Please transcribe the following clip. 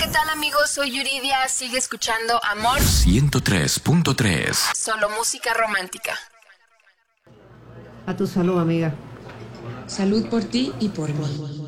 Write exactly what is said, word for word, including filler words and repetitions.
tal, amigos? Soy Yuridia. Sigue escuchando Amor ciento tres punto tres. Solo música romántica. A tu salud, amiga. Salud por ti y por mí.